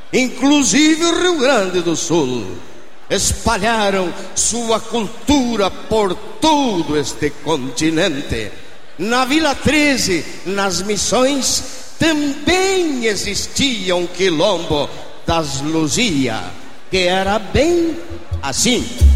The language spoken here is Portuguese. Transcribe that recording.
inclusive o Rio Grande do Sul. Espalharam sua cultura por todo este continente. Na Vila 13, nas Missões, também existia um quilombo das Luzia, que era bem assim.